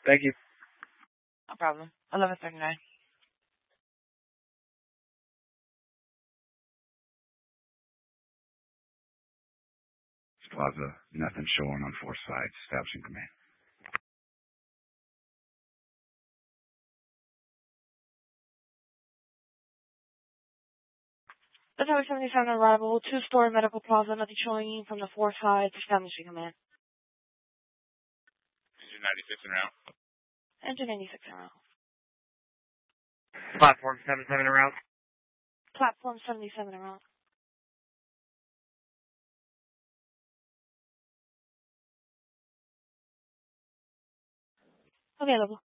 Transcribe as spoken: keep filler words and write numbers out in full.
Thank you. No problem. eleven thirty-nine. Plaza, nothing showing on four sides. Establishing command. The Tower seventy-seven arrival, two-story medical plaza, nothing showing from the four sides, establishing command. Engine ninety-six en route. Engine ninety-six en route. Platform seventy-seven en route. Platform seventy-seven en route. Available.